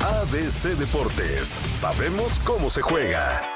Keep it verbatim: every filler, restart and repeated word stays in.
A B C Deportes, sabemos cómo se juega.